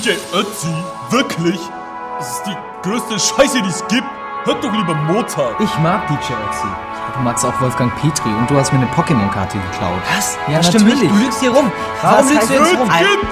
DJ Ötzi, wirklich? Das ist die größte Scheiße, die es gibt. Hört doch lieber Mozart. Ich mag DJ Ötzi. Du magst auch Wolfgang Petri und du hast mir eine Pokémon-Karte geklaut. Was? Ja, das stimmt natürlich. nicht. Du lügst hier rum. Warum lügst du jetzt rum?